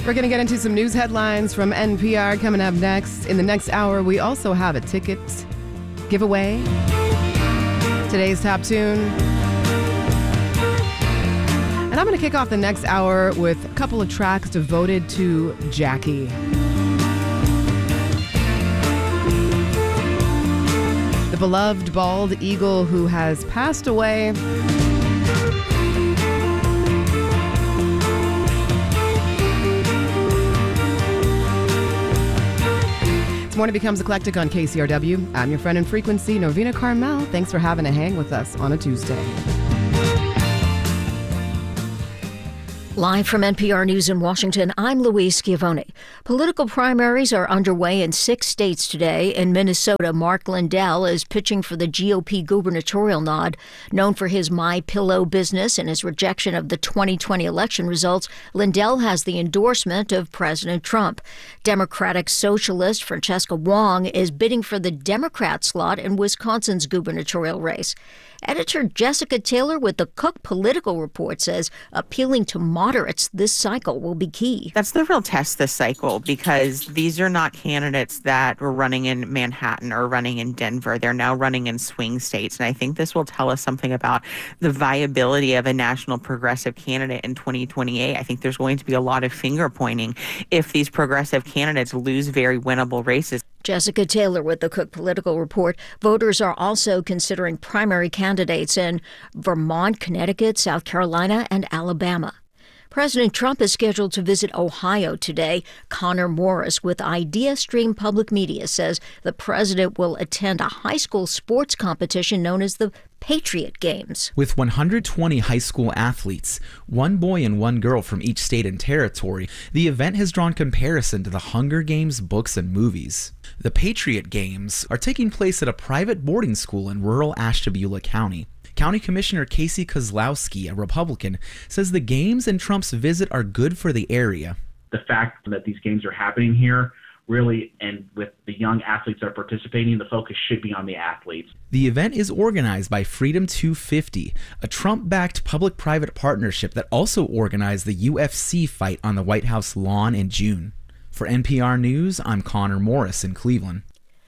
We're going to get into some news headlines from NPR coming up next. In the next hour, we also have a ticket giveaway. Today's top tune. And I'm going to kick off the next hour with a couple of tracks devoted to Jackie. The beloved bald eagle who has passed away. This morning becomes eclectic on KCRW. I'm your friend in frequency, Novena Carmel. Thanks for having a hang with us on a Tuesday. Live from NPR News in Washington, I'm Louise Schiavone. Political primaries are underway in 6 states today. In Minnesota, Mark Lindell is pitching for the GOP gubernatorial nod. Known for his MyPillow business and his rejection of the 2020 election results, Lindell has the endorsement of President Trump. Democratic socialist Francesca Wong is bidding for the Democrat slot in Wisconsin's gubernatorial race. Editor Jessica Taylor with the Cook Political Report says appealing to moderates this cycle will be key. That's the real test this cycle, because these are not candidates that were running in Manhattan or running in Denver. They're now running in swing states. And I think this will tell us something about the viability of a national progressive candidate in 2028. I think there's going to be a lot of finger pointing if these progressive candidates lose very winnable races. Jessica Taylor with the Cook Political Report. Voters are also considering primary candidates in Vermont, Connecticut, South Carolina, and Alabama. President Trump is scheduled to visit Ohio today. Connor Morris with IdeaStream Public Media says the president will attend a high school sports competition known as the Patriot Games. With 120 high school athletes, one boy and one girl from each state and territory, the event has drawn comparison to the Hunger Games books and movies. The Patriot Games are taking place at a private boarding school in rural Ashtabula County. County Commissioner Casey Kozlowski, a Republican, says the games and Trump's visit are good for the area. The fact that these games are happening here really, and with the young athletes that are participating, the focus should be on the athletes. The event is organized by Freedom 250, a Trump-backed public-private partnership that also organized the UFC fight on the White House lawn in June. For NPR News, I'm Connor Morris in Cleveland.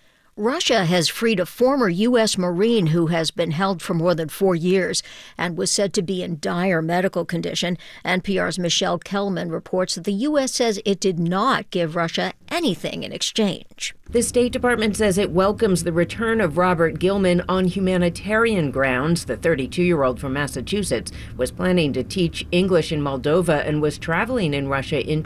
Russia has freed a former U.S. Marine who has been held for more than 4 years and was said to be in dire medical condition. NPR's Michelle Kelman reports that the U.S. says it did not give Russia anything in exchange. The State Department says it welcomes the return of Robert Gilman on humanitarian grounds. The 32-year-old from Massachusetts was planning to teach English in Moldova and was traveling in Russia in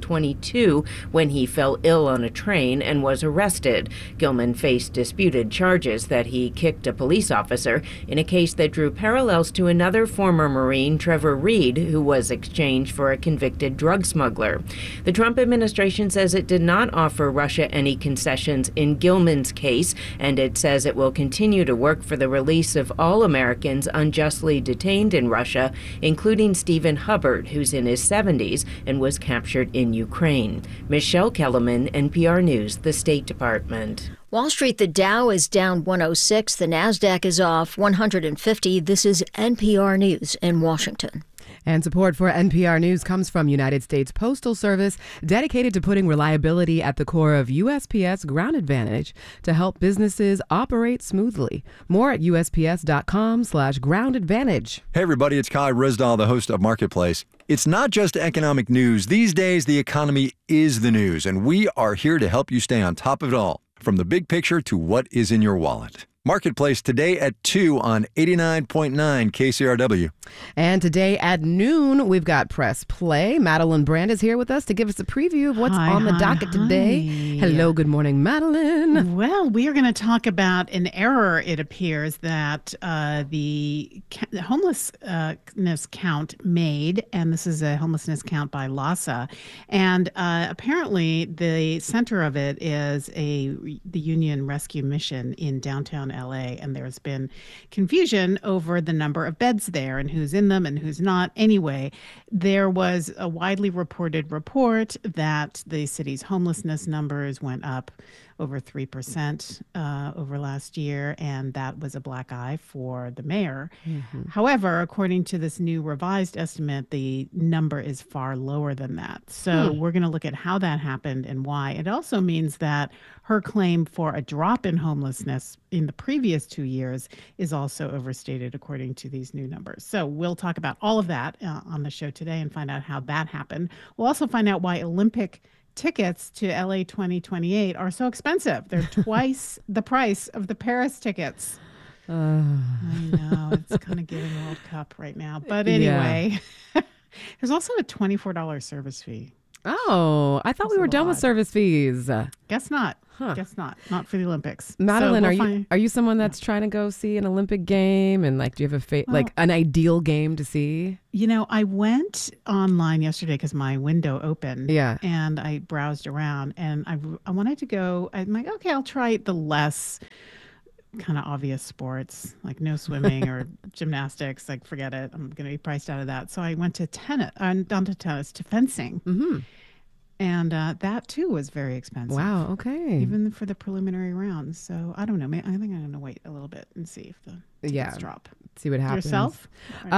2022 when he fell ill on a train and was arrested. Gilman faced disputed charges that he kicked a police officer in a case that drew parallels to another former Marine, Trevor Reed, who was exchanged for a convicted drug smuggler. The Trump administration says it did not offer Russia any concessions in Gilman's case, and it says it will continue to work for the release of all Americans unjustly detained in Russia, including Stephen Hubbard, who's in his 70s and was captured in Ukraine. Michelle Kellerman, NPR News, the State Department. Wall Street, the Dow is down 106. The Nasdaq is off 150. This is NPR News in Washington. And support for NPR News comes from United States Postal Service, dedicated to putting reliability at the core of USPS Ground Advantage to help businesses operate smoothly. More at USPS.com/Ground Advantage. Hey, everybody, it's Kai Risdahl, the host of Marketplace. It's not just economic news. These days, the economy is the news, and we are here to help you stay on top of it all, from the big picture to what is in your wallet. Marketplace today at 2 on 89.9 KCRW. And today at noon, we've got Press Play. Madeline Brand is here with us to give us a preview of what's on the docket today. Hello, good morning, Madeline. Well, we are going to talk about an error, it appears, that the homelessness count made, and this is a homelessness count by LAHSA, and apparently the center of it is the Union Rescue Mission in downtown LA, and there's been confusion over the number of beds there and who's in them and who's not. Anyway, there was a widely reported report that the city's homelessness numbers went up over 3% over last year, and that was a black eye for the mayor. However, according to this new revised estimate, the number is far lower than that. So we're going to look at how that happened and why. It also means that her claim for a drop in homelessness in the previous 2 years is also overstated according to these new numbers. So we'll talk about all of that on the show today and find out how that happened. We'll also find out why Olympic tickets to LA 2028 are so expensive. They're twice the price of the Paris tickets. I know, it's kind of giving World Cup right now. But anyway, there's also a $24 service fee. Oh, I thought we were done with service fees. Guess not. Guess not. Not for the Olympics. Madeline, are you someone that's trying to go see an Olympic game? And like, do you have like an ideal game to see? You know, I went online yesterday because my window opened. Yeah. And I browsed around, and I wanted to go. I'm like, okay, I'll try the less kind of obvious sports, like no swimming or gymnastics. Like, forget it. I'm going to be priced out of that. So I went to to fencing. Mm-hmm. And that too was very expensive. Wow. Okay. Even for the preliminary rounds. So I don't know. I think I'm going to wait a little bit and see if the tickets drop. See what happens. Yourself?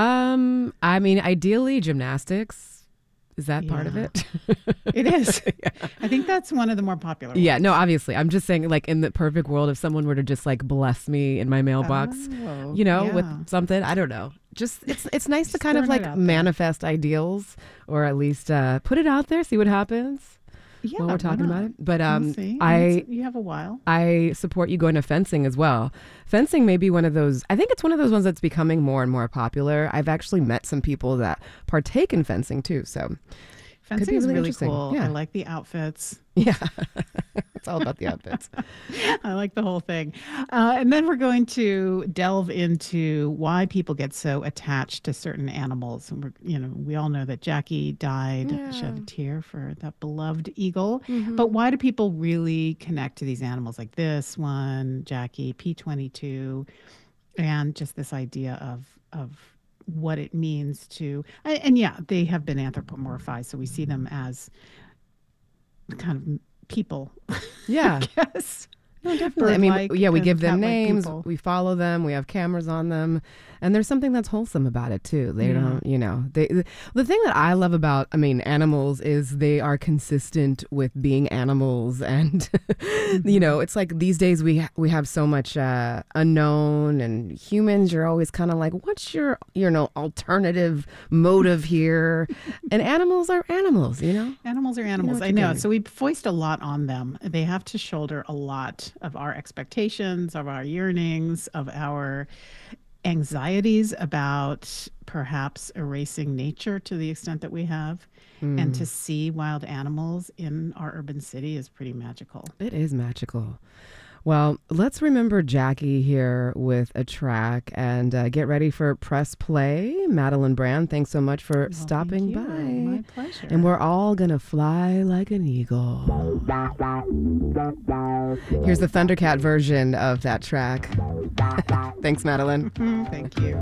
I mean, ideally gymnastics. Is that part of it? It is. I think that's one of the more popular ones. Yeah, no, obviously. I'm just saying, like, in the perfect world, if someone were to just, like, bless me in my mailbox, with something, I don't know. Just, it's nice to kind of, like, manifest ideals, or at least put it out there, see what happens. Yeah, while we're talking about it. But we'll see. You have a while. I support you going to fencing as well. Fencing may be one of those, I think it's one of those ones that's becoming more and more popular. I've actually met some people that partake in fencing too. So fencing is really cool. Yeah. I like the outfits. Yeah. It's all about the outfits. I like the whole thing. And then we're going to delve into why people get so attached to certain animals. And we all know that Jackie died, shed a tear for that beloved eagle. Mm-hmm. But why do people really connect to these animals like this one, Jackie, P22, and just this idea of what it means to, and they have been anthropomorphized. So we see them as kind of people. Yeah. Yes. No, definitely. I mean, we give them names, we follow them, we have cameras on them, and there's something that's wholesome about it too. They don't, the thing that I love about, animals is they are consistent with being animals, and it's like these days we have so much unknown, and humans, you're always kind of like, what's your alternative motive here? And animals are animals, Animals are animals. I know. So we foist a lot on them. They have to shoulder a lot of our expectations, of our yearnings, of our anxieties about perhaps erasing nature to the extent that we have. And to see wild animals in our urban city is pretty magical. It is magical. Well, let's remember Jackie here with a track, and get ready for Press Play. Madeline Brand, thanks so much for stopping by. My pleasure. And we're all going to fly like an eagle. Here's the Thundercat version of that track. Thanks, Madeline. Thank you.